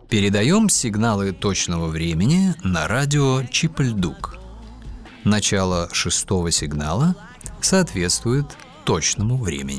Передаем сигналы точного времени на радио Чип-Ль-Дук. Начало 6-го сигнала соответствует точному времени.